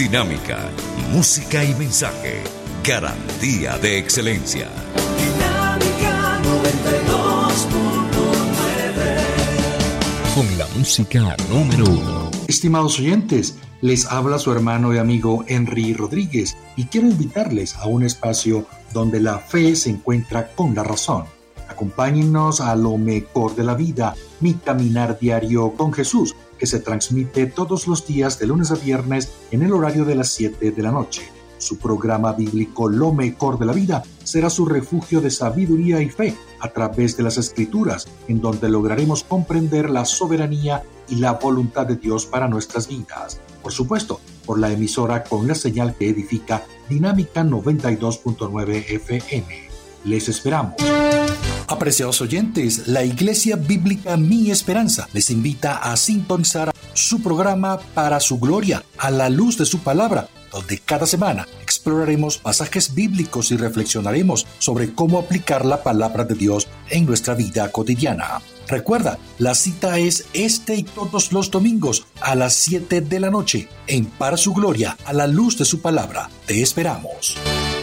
Dinámica, música y mensaje. Garantía de excelencia. Dinámica 92.9. Con la música número 1. Estimados oyentes, les habla su hermano y amigo Henry Rodríguez y quiero invitarles a un espacio donde la fe se encuentra con la razón. Acompáñennos a lo mejor de la vida, mi caminar diario con Jesús, que se transmite todos los días de lunes a viernes en el horario de las 7 de la noche. Su programa bíblico Lo mejor de la vida será su refugio de sabiduría y fe a través de las Escrituras, en donde lograremos comprender la soberanía y la voluntad de Dios para nuestras vidas. Por supuesto, por la emisora con la señal que edifica Dinámica 92.9 FM. Les esperamos. Apreciados oyentes, la Iglesia Bíblica Mi Esperanza les invita a sintonizar su programa Para su Gloria, a la luz de su palabra, donde cada semana exploraremos pasajes bíblicos y reflexionaremos sobre cómo aplicar la palabra de Dios en nuestra vida cotidiana. Recuerda, la cita es este y todos los domingos a las 7 de la noche en Para su Gloria, a la luz de su palabra. Te esperamos.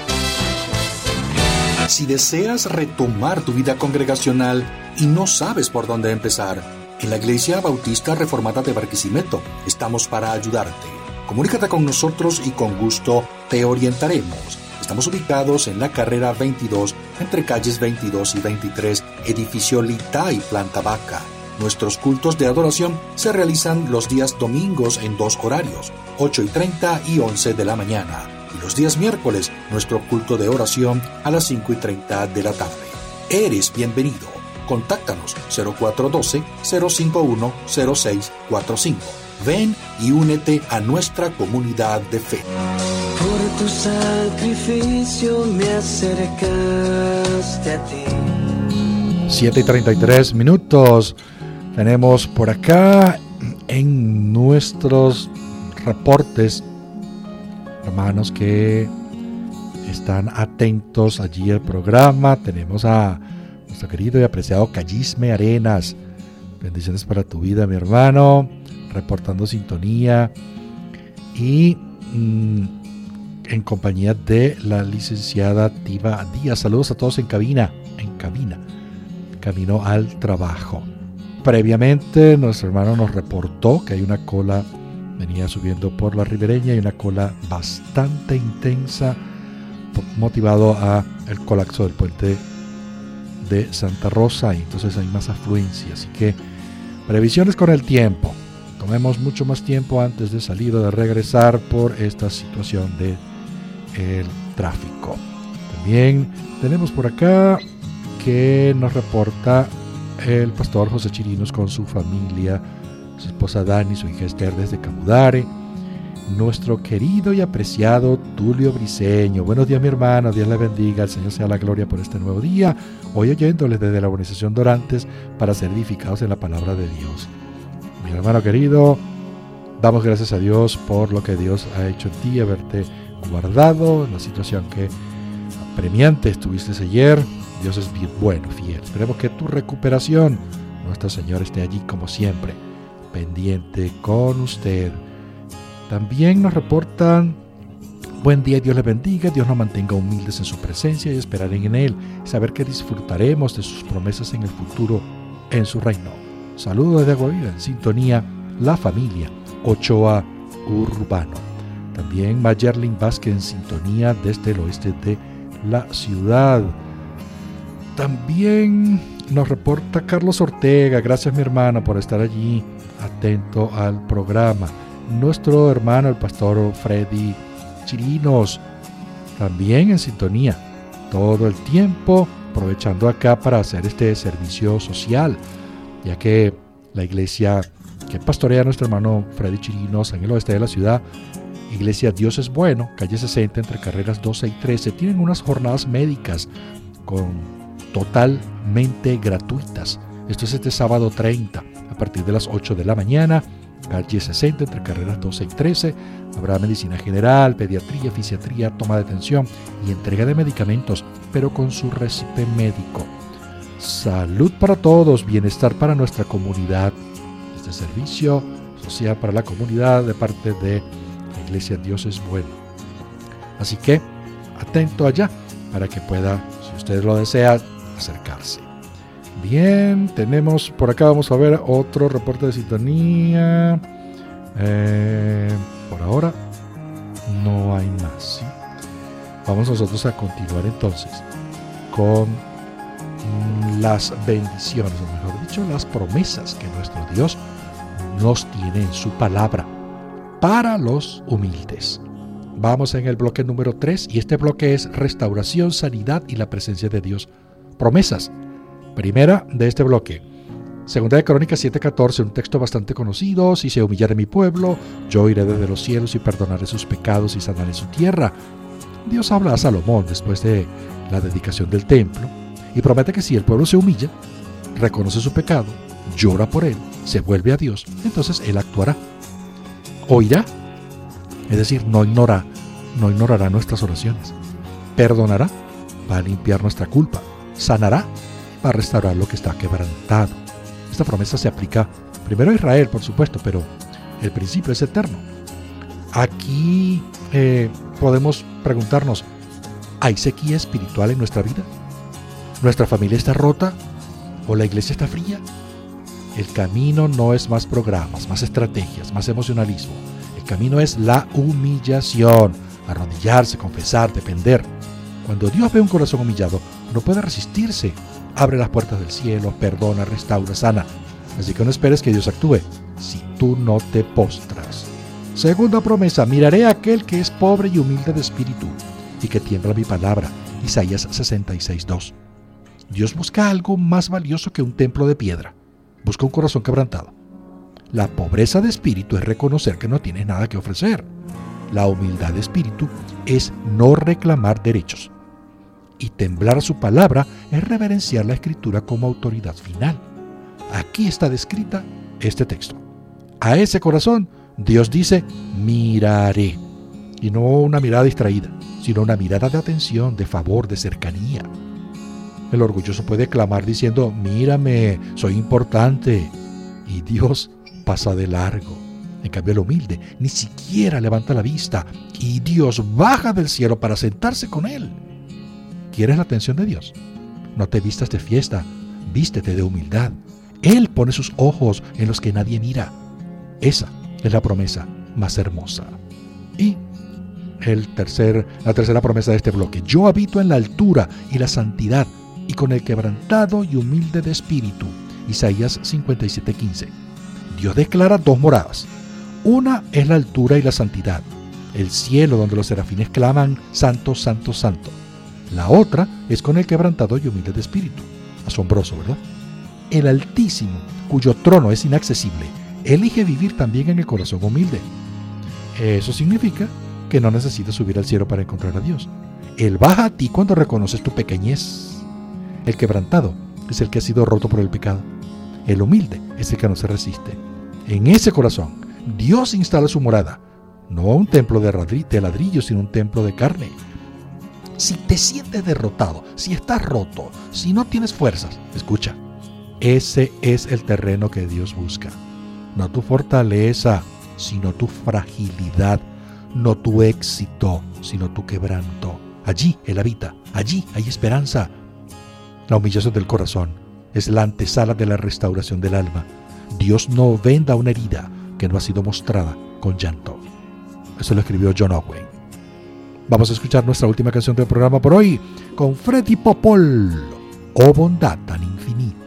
Si deseas retomar tu vida congregacional y no sabes por dónde empezar, en la Iglesia Bautista Reformada de Barquisimeto estamos para ayudarte. Comunícate con nosotros y con gusto te orientaremos. Estamos ubicados en la carrera 22, entre calles 22 y 23, edificio Litay, planta baja. Nuestros cultos de adoración se realizan los días domingos en dos horarios, 8:30 y 11 de la mañana. Y los días miércoles, nuestro culto de oración a las 5:30 de la tarde. Eres bienvenido. Contáctanos 0412-051-0645. Ven y únete a nuestra comunidad de fe. Por tu sacrificio me acercaste a ti. 7:33. Tenemos por acá en nuestros reportes hermanos que están atentos allí al programa. Tenemos a nuestro querido y apreciado Callisme Arenas. Bendiciones para tu vida, mi hermano, reportando sintonía y en compañía de la licenciada Tiva Díaz. Saludos a todos en cabina, camino al trabajo. Previamente nuestro hermano nos reportó que hay una cola, venía subiendo por la ribereña, y una cola bastante intensa motivado a el colapso del puente de Santa Rosa, y entonces hay más afluencia, así que previsiones con el tiempo. Tomemos mucho más tiempo antes de salir o de regresar por esta situación de el tráfico. También tenemos por acá que nos reporta el pastor José Chirinos con su familia, su esposa Dani, su hija Esther desde Camudare, nuestro querido y apreciado Tulio Briceño. Buenos días, mi hermano, Dios le bendiga, el Señor sea la gloria por este nuevo día, hoy oyéndoles desde la urbanización Dorantes para ser edificados en la palabra de Dios. Mi hermano querido, damos gracias a Dios por lo que Dios ha hecho en ti, haberte guardado en la situación que apremiante estuviste ayer. Dios es bien bueno, fiel. Esperemos que tu recuperación, nuestro Señor, esté allí como siempre, pendiente con usted. También nos reportan: buen día y Dios les bendiga, Dios nos mantenga humildes en su presencia y esperar en Él, saber que disfrutaremos de sus promesas en el futuro, en su reino. Saludos desde Aguaviva, en sintonía, la familia Ochoa Urbano. También Mayerlin Vázquez en sintonía desde el oeste de la ciudad. También nos reporta Carlos Ortega, gracias mi hermano por estar allí atento al programa. Nuestro hermano el pastor Freddy Chirinos, también en sintonía todo el tiempo, aprovechando acá para hacer este servicio social, ya que la iglesia que pastorea nuestro hermano Freddy Chirinos en el oeste de la ciudad, Iglesia Dios es Bueno, calle 60 entre carreras 12 y 13, tienen unas jornadas médicas totalmente gratuitas. Esto es este sábado 30 a partir de las 8 de la mañana, calle 60 entre carreras 12 y 13. Habrá medicina general, pediatría, fisiatría, toma de tensión y entrega de medicamentos, pero con su récipe médico. Salud para todos, bienestar para nuestra comunidad. Este servicio social para la comunidad de parte de Iglesia, Dios es bueno. Así que atento allá para que pueda, si usted lo desea, acercarse. Bien, tenemos por acá, vamos a ver otro reporte de sintonía. Por ahora no hay más, ¿sí? Vamos nosotros a continuar entonces con las bendiciones, o mejor dicho, las promesas que nuestro Dios nos tiene en su palabra para los humildes. Vamos en el bloque número 3 y este bloque es restauración, sanidad y la presencia de Dios. Promesas. Primera de este bloque. Segunda de Crónicas 7:14, un texto bastante conocido. Si se humillare mi pueblo, yo iré desde los cielos y perdonaré sus pecados y sanaré su tierra. Dios habla a Salomón después de la dedicación del templo y promete que si el pueblo se humilla, reconoce su pecado, llora por él, se vuelve a Dios, entonces él actuará. Oirá, es decir, no ignorará nuestras oraciones. Perdonará, va a limpiar nuestra culpa. Sanará, va a restaurar lo que está quebrantado. Esta promesa se aplica primero a Israel, por supuesto, pero el principio es eterno. Aquí podemos preguntarnos, ¿hay sequía espiritual en nuestra vida? ¿Nuestra familia está rota? ¿O la iglesia está fría? El camino no es más programas, más estrategias, más emocionalismo. El camino es la humillación, arrodillarse, confesar, depender. Cuando Dios ve un corazón humillado, no puede resistirse. Abre las puertas del cielo, perdona, restaura, sana. Así que no esperes que Dios actúe si tú no te postras. Segunda promesa, miraré a aquel que es pobre y humilde de espíritu y que tiembla mi palabra. Isaías 66:2. Dios busca algo más valioso que un templo de piedra. Busca un corazón quebrantado. La pobreza de espíritu es reconocer que no tienes nada que ofrecer. La humildad de espíritu es no reclamar derechos. Y temblar a su palabra es reverenciar la Escritura como autoridad final. Aquí está descrita este texto. A ese corazón Dios dice, miraré. Y no una mirada distraída, sino una mirada de atención, de favor, de cercanía. El orgulloso puede clamar diciendo, mírame, soy importante. Y Dios pasa de largo. En cambio el humilde ni siquiera levanta la vista y Dios baja del cielo para sentarse con él. ¿Quieres la atención de Dios? No te vistas de fiesta, vístete de humildad. Él pone sus ojos en los que nadie mira. Esa es la promesa más hermosa. Y la tercera promesa de este bloque. Yo habito en la altura y la santidad y con el quebrantado y humilde de espíritu. Isaías 57:15. Dios declara dos moradas. Una es la altura y la santidad, el cielo donde los serafines claman, santo, santo, santo. La otra es con el quebrantado y humilde de espíritu. Asombroso, ¿verdad? El Altísimo, cuyo trono es inaccesible, elige vivir también en el corazón humilde. Eso significa que no necesitas subir al cielo para encontrar a Dios. Él baja a ti cuando reconoces tu pequeñez. El quebrantado es el que ha sido roto por el pecado. El humilde es el que no se resiste. En ese corazón, Dios instala su morada, no un templo de ladrillo, sino un templo de carne. Si te sientes derrotado, si estás roto, si no tienes fuerzas, escucha, ese es el terreno que Dios busca. No tu fortaleza, sino tu fragilidad. No tu éxito, sino tu quebranto. Allí Él habita, allí hay esperanza. La humillación del corazón es la antesala de la restauración del alma. Dios no venda una herida que no ha sido mostrada con llanto. Eso lo escribió John Owen. Vamos a escuchar nuestra última canción del programa por hoy con Freddy Popol, Oh bondad tan